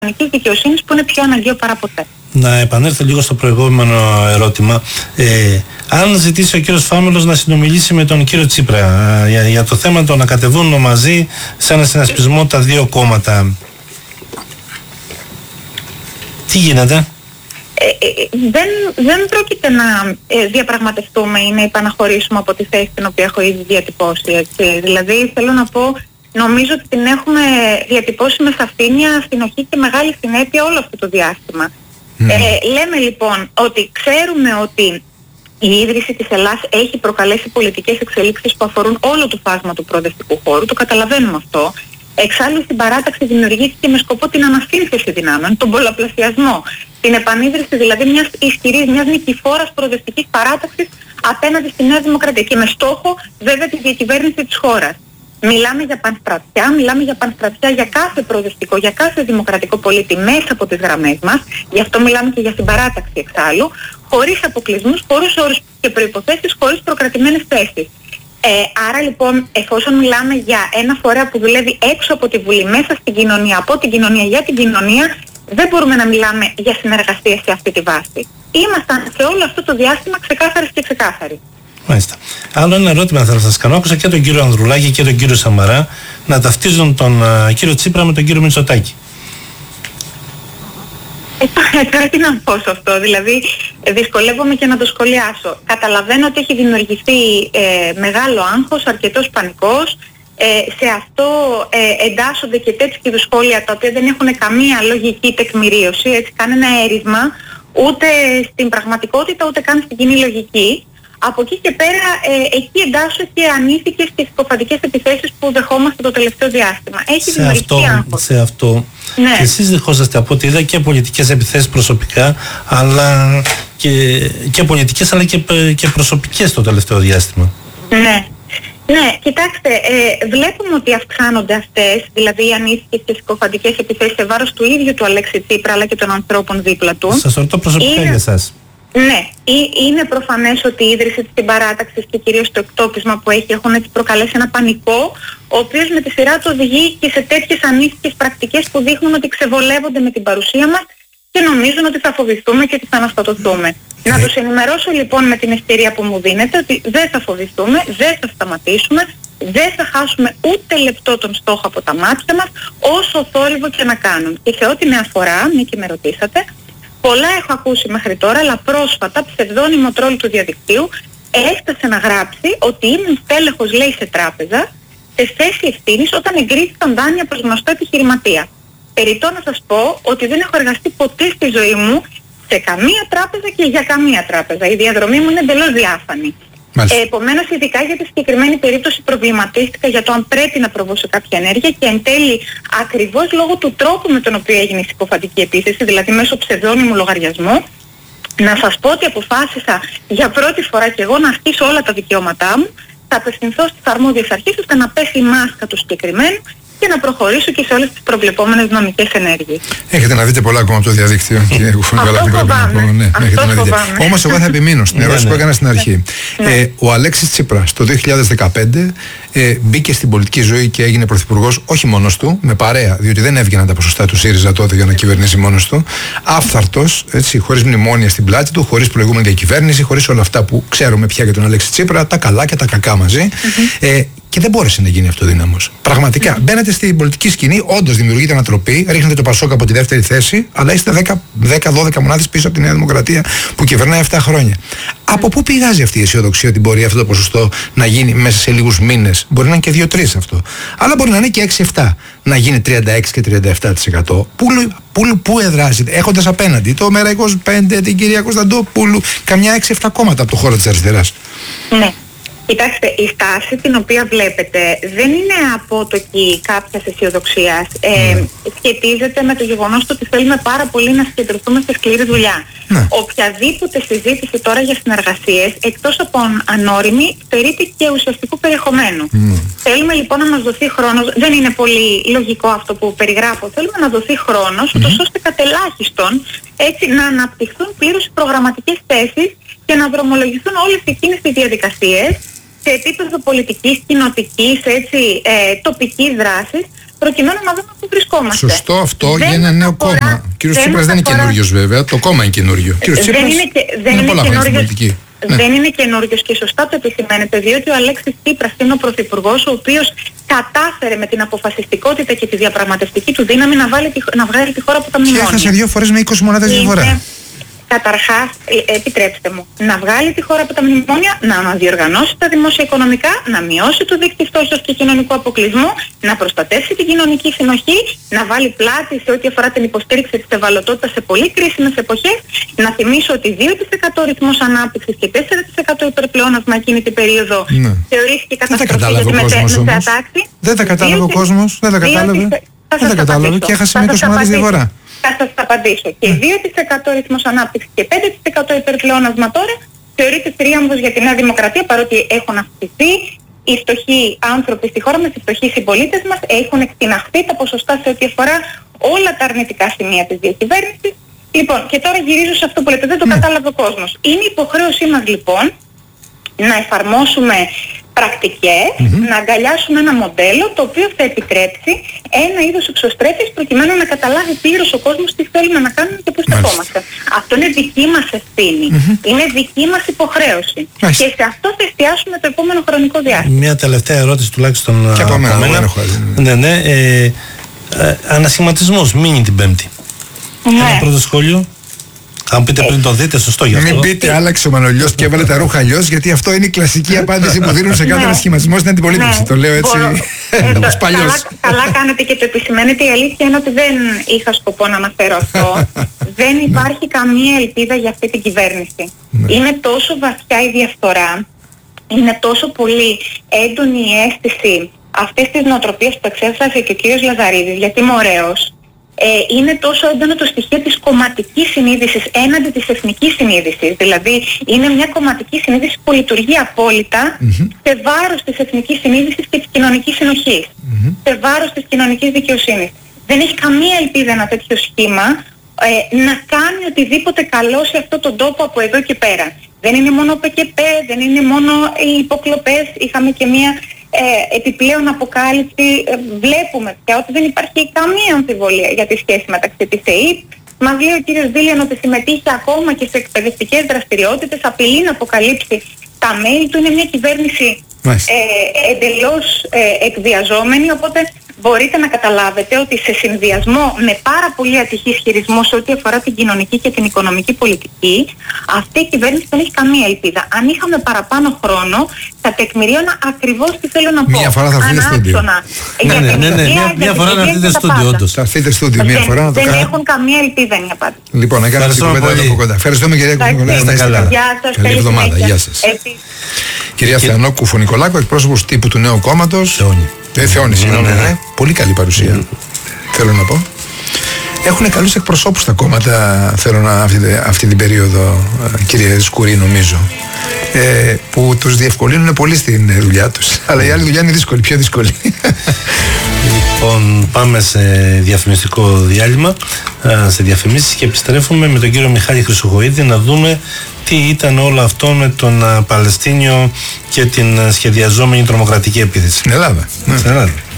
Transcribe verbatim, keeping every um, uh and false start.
ηλεκτρονικής δικαιοσύνης που είναι πιο αναγκαίο παρά ποτέ. Να επανέλθω λίγο στο προηγούμενο ερώτημα. Ε, αν ζητήσει ο κύριος Φάμελος να συνομιλήσει με τον κύριο Τσίπρα ε, για, για το θέμα το να κατεβούν μαζί σε ένα συνασπισμό τα δύο κόμματα, τι γίνεται? Ε, ε, δεν, δεν πρόκειται να ε, διαπραγματευτούμε ή να υπαναχωρήσουμε από τη θέση την οποία έχω ήδη διατυπώσει. Έτσι. Δηλαδή θέλω να πω, νομίζω ότι την έχουμε διατυπώσει με σαφήνεια, συνοχή και μεγάλη συνέπεια όλο αυτό το διάστημα. Mm. Ε, λέμε λοιπόν ότι ξέρουμε ότι η ίδρυση της Ελλάς έχει προκαλέσει πολιτικές εξελίξεις που αφορούν όλο το φάσμα του προοδευτικού χώρου, το καταλαβαίνουμε αυτό. Εξάλλου στην παράταξη δημιουργήθηκε με σκοπό την ανασύνθεση δυνάμεων, τον πολλαπλασιασμό, την επανίδρυση δηλαδή μιας ισχυρής, μιας νικηφόρας προοδευτικής παράταξης απέναντι στη Νέα Δημοκρατία και με στόχο βέβαια τη διακυβέρνηση της χώρας. Μιλάμε για πανστρατιά, μιλάμε για πανστρατιά για κάθε προοδευτικό, για κάθε δημοκρατικό πολίτη μέσα από τις γραμμές μας, γι' αυτό μιλάμε και για συμπαράταξη εξάλλου, χωρίς αποκλεισμούς, χωρίς όρους και προϋποθέσεις, χωρίς προκρατημένες θέσεις. Ε, άρα λοιπόν, εφόσον μιλάμε για ένα φορέα που δουλεύει έξω από τη Βουλή, μέσα στην κοινωνία, από την κοινωνία, για την κοινωνία, δεν μπορούμε να μιλάμε για συνεργασία σε αυτή τη βάση. Ήμασταν σε όλο αυτό το διάστημα ξεκάθαρες και ξεκάθαροι. Μάλιστα. Άλλο ένα ερώτημα θα σας κάνω. Άκουσα και τον κύριο Ανδρουλάκη και τον κύριο Σαμαρά να ταυτίζουν τον uh, κύριο Τσίπρα με τον κύριο Μητσοτάκη. Ε, τώρα τι να πω σε αυτό, δηλαδή δυσκολεύομαι και να το σχολιάσω. Καταλαβαίνω ότι έχει δημιουργηθεί ε, μεγάλο άγχος, αρκετός πανικός. Ε, σε αυτό ε, εντάσσονται και τέτοιου είδους σχόλια τα οποία δεν έχουν καμία λογική τεκμηρίωση, έτσι κανένα έρισμα, ούτε στην πραγματικότητα ούτε καν στην κοινή λογική. Από εκεί και πέρα, ε, εκεί εντάσσω και ανήθικες στις συκοφαντικές επιθέσεις που δεχόμαστε το τελευταίο διάστημα. Έχει δημιουργηθεί άγχος. Σε αυτό, ναι. Και εσείς δεχόσαστε από ό,τι είδα και πολιτικές επιθέσεις προσωπικά, αλλά και, και πολιτικές αλλά και, και προσωπικές το τελευταίο διάστημα. Ναι. Ναι, κοιτάξτε, ε, βλέπουμε ότι αυξάνονται αυτές, δηλαδή οι ανήθικες και συκοφαντικές επιθέσεις σε βάρος του ίδιου του Αλέξη Τσίπρα αλλά και των ανθρώπων δίπλα του. Σας ρωτώ προσωπικά είναι... για εσάς. Ναι, είναι προφανές ότι η ίδρυση της παράταξης και κυρίως το εκτόπισμα που έχει έχουν έτσι προκαλέσει ένα πανικό, ο οποίος με τη σειρά του οδηγεί και σε τέτοιες ανήθικες πρακτικές που δείχνουν ότι ξεβολεύονται με την παρουσία μας και νομίζουν ότι θα φοβηθούμε και ότι θα αναστατωθούμε. Ε. Να τους ενημερώσω λοιπόν με την ευκαιρία που μου δίνετε ότι δεν θα φοβηθούμε, δεν θα σταματήσουμε, δεν θα χάσουμε ούτε λεπτό τον στόχο από τα μάτια μας, όσο θόρυβο και να κάνουν. Και σε ό,τι με αφορά, μια και με ρωτήσατε, πολλά έχω ακούσει μέχρι τώρα, αλλά πρόσφατα ψευδόνυμο τρόλ του διαδικτύου έφτασε να γράψει ότι ήμουν στέλεχος, λέει, σε τράπεζα, σε θέση ευθύνης όταν εγκρίθηκαν δάνεια προς γνωστό επιχειρηματία. Περιττώ να σας πω ότι δεν έχω εργαστεί ποτέ στη ζωή μου σε καμία τράπεζα και για καμία τράπεζα. Η διαδρομή μου είναι εντελώς διάφανη. Ε, επομένως, ειδικά για τη συγκεκριμένη περίπτωση προβληματίστηκα για το αν πρέπει να προβώ σε κάποια ενέργεια και εν τέλει ακριβώς λόγω του τρόπου με τον οποίο έγινε η συκοφαντική επίθεση, δηλαδή μέσω ψευδόνυμου λογαριασμού, να σας πω ότι αποφάσισα για πρώτη φορά και εγώ να ασκήσω όλα τα δικαιώματά μου, θα απευθυνθώ στις αρμόδιες αρχές ώστε να πέσει η μάσκα του συγκεκριμένου και να προχωρήσω και σε όλες τις προβλεπόμενες νομικές ενέργειες. Έχετε να δείτε πολλά ακόμα από το διαδίκτυο. Αυτό φοβάμαι. Ναι, όμως εγώ θα επιμείνω στην ερώτηση που έκανα στην αρχή. Ναι. Ε, ο Αλέξης Τσίπρας το δύο χιλιάδες δεκαπέντε ε, μπήκε στην πολιτική ζωή και έγινε πρωθυπουργός όχι μόνος του, με παρέα, διότι δεν έβγαιναν τα ποσοστά του ΣΥΡΙΖΑ τότε για να κυβερνήσει μόνος του. Άφθαρτος, έτσι, χωρίς μνημόνια στην πλάτη του, χωρίς προηγούμενη διακυβέρνηση, χωρίς όλα αυτά που ξέρουμε πια για τον Αλέξη Τσίπρα, τα καλά και τα κακά μαζί. Mm-hmm. Ε, και δεν μπόρεσε να γίνει αυτοδύναμος. Πραγματικά. Mm-hmm. Μπαίνετε στην πολιτική σκηνή, όντως δημιουργείται ανατροπή, ρίχνετε το Πασόκ από τη δεύτερη θέση, αλλά είστε δέκα δώδεκα μονάδες πίσω από τη Νέα Δημοκρατία που κυβερνάει επτά χρόνια. Mm-hmm. Από πού πηγάζει αυτή η αισιοδοξία ότι μπορεί αυτό το ποσοστό να γίνει μέσα σε λίγους μήνες? Μπορεί να είναι και δύο τρία αυτό. Αλλά μπορεί να είναι και έξι επτά. Να γίνει τριάντα έξι και τριάντα επτά τοις εκατό. Πού, πού, πού εδράζεται, έχοντας απέναντι το Μέρα είκοσι πέντε, την κυρία Κωνσταντόπουλου, καμιά έξι επτά κόμματα από το χώρο της αριστεράς. Ναι. Κοιτάξτε, η στάση την οποία βλέπετε δεν είναι απότοκη κάποιας αισιοδοξίας. Ε, mm. Σχετίζεται με το γεγονός ότι θέλουμε πάρα πολύ να συγκεντρωθούμε σε σκληρή δουλειά. Mm. Οποιαδήποτε συζήτηση τώρα για συνεργασίες, εκτός από ανώριμη, στερείται και ουσιαστικού περιεχομένου. Mm. Θέλουμε λοιπόν να μας δοθεί χρόνος, δεν είναι πολύ λογικό αυτό που περιγράφω, θέλουμε να δοθεί χρόνος, mm. ώστε κατελάχιστον έτσι να αναπτυχθούν πλήρως οι προγραμματικές θέσεις και να δρομολογηθούν όλες εκείνες τις διαδικασίες σε επίπεδο πολιτικής, κοινοτικής, έτσι, ε, τοπικής δράσης, προκειμένου να δούμε πού βρισκόμαστε. Σωστό αυτό δεν για ένα νέο αφορά, κόμμα. Ο κύριος δεν Τσίπρας δεν είναι αφορά... καινούριος βέβαια, το κόμμα είναι καινούριο. Ο κύριος Τσίπρας δεν είναι, και, δεν είναι είναι πολλά χρόνια στην πολιτική. Δεν ναι. είναι καινούριος και σωστά το επισημαίνετε, διότι ο Αλέξης Τσίπρας είναι ο πρωθυπουργός ο οποίος κατάφερε με την αποφασιστικότητα και τη διαπραγματευτική του δύναμη να, βάλει, να βγάλει τη χώρα από τα μνημόνια. Και έχασε δύο φορές με είκοσι μονάδες διαφορά. Καταρχάς, ε, επιτρέψτε μου, να βγάλει τη χώρα από τα μνημόνια, να αναδιοργανώσει τα δημόσια οικονομικά, να μειώσει το δίκτυο φτώχειας και κοινωνικού αποκλεισμού, να προστατεύσει την κοινωνική συνοχή, να βάλει πλάτη σε ό,τι αφορά την υποστήριξη της ευαλωτότητας σε πολύ κρίσιμες εποχές. Να θυμίσω ότι δύο τοις εκατό ρυθμός ανάπτυξης και τέσσερα τοις εκατό υπερπλεόνασμα εκείνη την περίοδο ναι. θεωρήθηκε καταστροφή για τη μετεατάξη. Δεν τα κατάλαβε ο κόσμος, δεν τα κατάλαβε. Δεν τα κατάλαβε και έχασε με είκοσι μονάδες διαφορά. Θα σας τα απαντήσω. Και δύο τοις εκατό ρυθμός ανάπτυξης και πέντε τοις εκατό υπερπλεόνασμα τώρα θεωρείται θρίαμβος για τη Νέα Δημοκρατία, παρότι έχουν αυξηθεί οι φτωχοί άνθρωποι στη χώρα μας, οι φτωχοί συμπολίτες μας, έχουν εκτιναχθεί τα ποσοστά σε ό,τι αφορά όλα τα αρνητικά σημεία της διακυβέρνησης. Λοιπόν, και τώρα γυρίζω σε αυτό που λέτε, δεν το κατάλαβε ο κόσμος. Είναι υποχρέωσή μας λοιπόν να εφαρμόσουμε πρακτικές, mm-hmm. να αγκαλιάσουμε ένα μοντέλο το οποίο θα επιτρέψει ένα είδος εξωστρέφειας προκειμένου να καταλάβει πλήρως ο κόσμος τι θέλουμε να κάνουμε και πού στεκόμαστε. Αυτό είναι δική μας ευθύνη. Mm-hmm. Είναι δική μας υποχρέωση. Mm-hmm. Και σε αυτό θα εστιάσουμε το επόμενο χρονικό διάστημα. Μια τελευταία ερώτηση τουλάχιστον και από μένα. Ναι, ναι. Ε, ε, ανασχηματισμός, μείνει την Πέμπτη. Ναι. Ένα πρώτο σχόλιο. Αν πείτε πριν το δείτε, σωστό γι' αυτό. Μην πείτε άλλαξε ο Μανολιός και έβαλε τα ρούχα αλλιώς, γιατί αυτό είναι η κλασική απάντηση που δίνουν σε κάθε ανασχηματισμό στην αντιπολίτευση. Το λέω έτσι όπως παλιώς. Καλά κάνετε και το επισημαίνετε. Η αλήθεια είναι ότι δεν είχα σκοπό να αναφέρω αυτό. Δεν υπάρχει καμία ελπίδα για αυτή την κυβέρνηση. Είναι τόσο βαθιά η διαφθορά, είναι τόσο πολύ έντονη η αίσθηση αυτής της νοοτροπίας που εξέφρασε και ο κύριος Λαζαρίδης, γιατί είμαι ωραίος. Ε, είναι τόσο έντονο το στοιχείο της κομματικής συνείδησης έναντι της εθνικής συνείδησης. Δηλαδή είναι μια κομματική συνείδηση που λειτουργεί απόλυτα mm-hmm. σε βάρος της εθνικής συνείδησης και της κοινωνικής συνοχής. Mm-hmm. Σε βάρος της κοινωνικής δικαιοσύνης. Δεν έχει καμία ελπίδα ένα τέτοιο σχήμα ε, να κάνει οτιδήποτε καλό σε αυτόν τον τόπο από εδώ και πέρα. Δεν είναι μόνο ο ΠΚΠ, δεν είναι μόνο οι υποκλοπές. Είχαμε και μια Ε, επιπλέον αποκάλυψη, ε, βλέπουμε πια ότι δεν υπάρχει καμία αμφιβολία για τη σχέση μεταξύ της ΕΕΠ. Μας λέει ο κύριος Δήλιαν ότι συμμετείχε ακόμα και σε εκπαιδευτικές δραστηριότητες, απειλεί να αποκαλύψει τα mail του. Είναι μια κυβέρνηση ε, εντελώς ε, εκβιαζόμενη, οπότε μπορείτε να καταλάβετε ότι σε συνδυασμό με πάρα πολύ ατυχή χειρισμό σε ό,τι αφορά την κοινωνική και την οικονομική πολιτική, αυτή η κυβέρνηση δεν έχει καμία ελπίδα. Αν είχαμε παραπάνω χρόνο, θα τεκμηρίωνα ακριβώς τι θέλω να πω. Μία φορά θα έρθετε στούντιο. Ναι, ναι, ναι, ναι. Μία, μία φορά να έρθετε στούντιο, όντως. Θα έρθετε στούντιο μία φορά να το κάνετε. Δεν έχουν καμία ελπίδα, είναι η απάντηση. Λοιπόν, να κάνουμε την κουβέντα από κοντά. Ευχαριστούμε, κυρία Κουφωνικολάκου. Γεια σας. Καλή εβδομάδα. Γεια σας. Κυρία Θεανό Κουφωνικολάκου, εκπρόσωπος τύπου του Νέου Κόμματος. Θεόνη. Ε, Θεόνη, συγγνώμη. Πολύ καλή παρουσία. Θέλω να πω. Έχουν καλούς εκπροσώπους τα κόμματα, θέλω να, αυτή, αυτή την περίοδο, κύριε Σκουρή, νομίζω. Ε, που τους διευκολύνουν πολύ στην δουλειά τους. Αλλά η άλλη δουλειά είναι δύσκολη, πιο δύσκολη. Λοιπόν, πάμε σε διαφημιστικό διάλειμμα, σε διαφημίσεις, και επιστρέφουμε με τον κύριο Μιχάλη Χρυσοχοΐδη να δούμε τι ήταν όλο αυτό με τον Παλαιστίνιο και την σχεδιαζόμενη τρομοκρατική επίθεση. Στην Ελλάδα. Στην Ελλάδα.